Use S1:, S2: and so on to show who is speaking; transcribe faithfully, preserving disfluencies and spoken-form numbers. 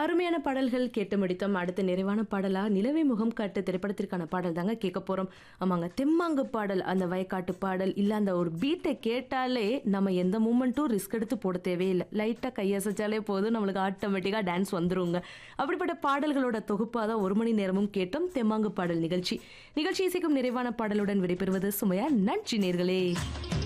S1: அருமையான பாடல்கள் கேட்டு முடித்தோம். அடுத்த நிறைவான பாடலா நிலவே முகம் காட்டு திரைப்படத்திற்கான பாடல் தாங்க கேட்க போறோம். ஆமாங்க, தெம்மாங்கு பாடல், அந்த வயக்காட்டு பாடல் இல்ல, அந்த ஒரு பீட்டை கேட்டாலே நம்ம எந்த மூமெண்ட்டும் ரிஸ்க் எடுத்து போட தேவையில்லை. லைட்டா கையசைச்சாலே போதும், நம்மளுக்கு ஆட்டோமேட்டிக்கா டான்ஸ் வந்துருங்க. அப்படிப்பட்ட பாடல்களோட தொகுப்பாக தான் ஒரு மணி நேரமும் கேட்டோம் தெம்மாங்கு பாடல் நிகழ்ச்சி. நிகழ்ச்சி இசைக்கும் நிறைவான பாடலுடன் விடைபெறுவது சுமையா. நன்றி நேர்களே.